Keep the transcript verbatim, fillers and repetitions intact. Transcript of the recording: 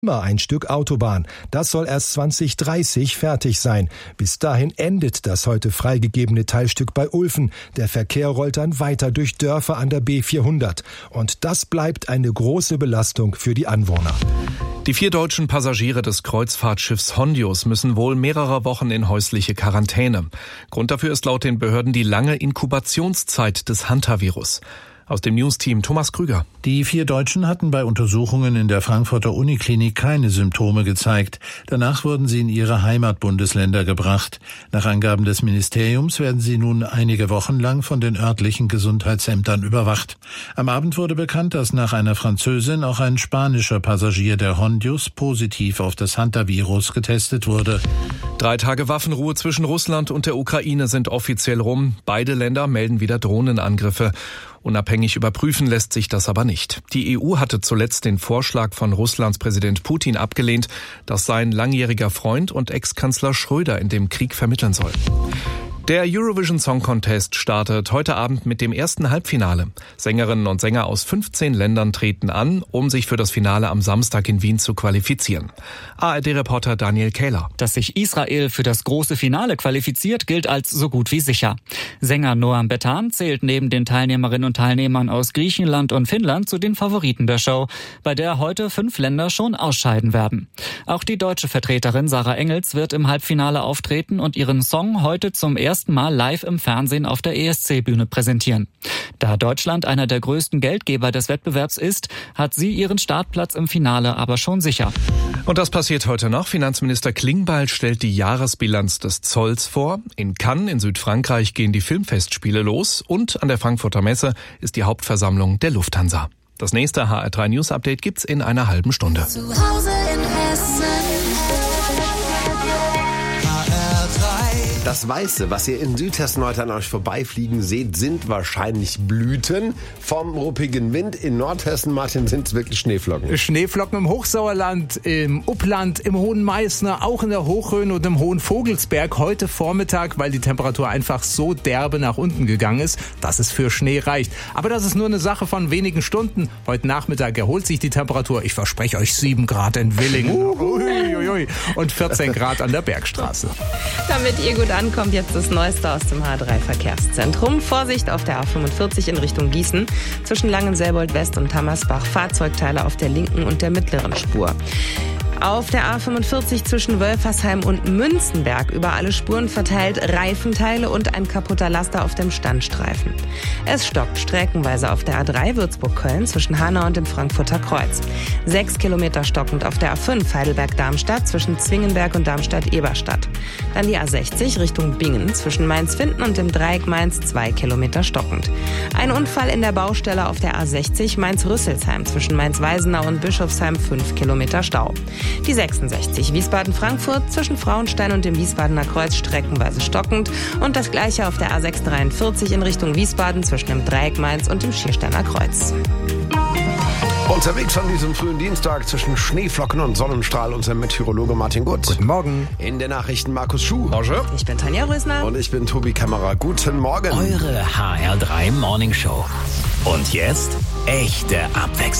Immer ein Stück Autobahn. Das soll erst zwanzig dreißig fertig sein. Bis dahin endet das heute freigegebene Teilstück bei Ulfen. Der Verkehr rollt dann weiter durch Dörfer an der B vierhundert. Und das bleibt eine große Belastung für die Anwohner. Die vier deutschen Passagiere des Kreuzfahrtschiffs Hondius müssen wohl mehrere Wochen in häusliche Quarantäne. Grund dafür ist laut den Behörden die lange Inkubationszeit des Hantavirus. Aus dem News-Team Thomas Krüger. Die vier Deutschen hatten bei Untersuchungen in der Frankfurter Uniklinik keine Symptome gezeigt. Danach wurden sie in ihre Heimatbundesländer gebracht. Nach Angaben des Ministeriums werden sie nun einige Wochen lang von den örtlichen Gesundheitsämtern überwacht. Am Abend wurde bekannt, dass nach einer Französin auch ein spanischer Passagier der Hondius positiv auf das Hantavirus getestet wurde. Drei Tage Waffenruhe zwischen Russland und der Ukraine sind offiziell rum. Beide Länder melden wieder Drohnenangriffe. Unabhängig überprüfen lässt sich das aber nicht. Die E U hatte zuletzt den Vorschlag von Russlands Präsident Putin abgelehnt, dass sein langjähriger Freund und Ex-Kanzler Schröder in dem Krieg vermitteln soll. Der Eurovision Song Contest startet heute Abend mit dem ersten Halbfinale. Sängerinnen und Sänger aus fünfzehn Ländern treten an, um sich für das Finale am Samstag in Wien zu qualifizieren. A R D-Reporter Daniel Kähler. Dass sich Israel für das große Finale qualifiziert, gilt als so gut wie sicher. Sänger Noam Betan zählt neben den Teilnehmerinnen und Teilnehmern aus Griechenland und Finnland zu den Favoriten der Show, bei der heute fünf Länder schon ausscheiden werden. Auch die deutsche Vertreterin Sarah Engels wird im Halbfinale auftreten und ihren Song heute zum ersten Mal live im Fernsehen auf der E S C-Bühne präsentieren. Da Deutschland einer der größten Geldgeber des Wettbewerbs ist, hat sie ihren Startplatz im Finale aber schon sicher. Und das passiert heute noch. Finanzminister Klingbeil stellt die Jahresbilanz des Zolls vor. In Cannes in Südfrankreich gehen die Filmfestspiele los und an der Frankfurter Messe ist die Hauptversammlung der Lufthansa. Das nächste H R drei News Update gibt's in einer halben Stunde. Zu Hause in Hessen. Das Weiße, was ihr in Südhessen heute an euch vorbeifliegen seht, sind wahrscheinlich Blüten vom ruppigen Wind. In Nordhessen, Martin, sind es wirklich Schneeflocken. Schneeflocken im Hochsauerland, im Uppland, im Hohen Meißner, auch in der Hochrhön und im Hohen Vogelsberg. Heute Vormittag, weil die Temperatur einfach so derbe nach unten gegangen ist, dass es für Schnee reicht. Aber das ist nur eine Sache von wenigen Stunden. Heute Nachmittag erholt sich die Temperatur. Ich verspreche euch sieben Grad in Willingen Uhuhuhui. Und vierzehn Grad an der Bergstraße. Damit ihr gut ankommt, jetzt das Neueste aus dem H drei Verkehrszentrum. Vorsicht auf der A fünfundvierzig in Richtung Gießen. Zwischen Langenselbold West und Hammersbach Fahrzeugteile auf der linken und der mittleren Spur. Auf der A fünfundvierzig zwischen Wölfersheim und Münzenberg über alle Spuren verteilt Reifenteile und ein kaputter Laster auf dem Standstreifen. Es stockt streckenweise auf der A drei Würzburg-Köln zwischen Hanau und dem Frankfurter Kreuz. Sechs Kilometer stockend auf der A fünf Heidelberg-Darmstadt zwischen Zwingenberg und Darmstadt-Eberstadt. Dann die A sechzig Richtung Bingen zwischen Mainz-Finden und dem Dreieck Mainz zwei Kilometer stockend. Ein Unfall in der Baustelle auf der A sechzig Mainz-Rüsselsheim zwischen Mainz-Weisenau und Bischofsheim fünf Kilometer Stau. Die sechsundsechzig Wiesbaden-Frankfurt zwischen Frauenstein und dem Wiesbadener Kreuz streckenweise stockend und das gleiche auf der A sechs dreiundvierzig in Richtung Wiesbaden zwischen dem Dreieck Mainz und dem Schiersteiner Kreuz. Unterwegs an diesem frühen Dienstag zwischen Schneeflocken und Sonnenstrahl unser Meteorologe Martin Gut. Guten Morgen. In den Nachrichten Markus Schuh. Bonjour. Ich bin Tanja Rösner. Und ich bin Tobi Kammerer. Guten Morgen. Eure H R drei Morning Show. Und jetzt echte Abwechslung.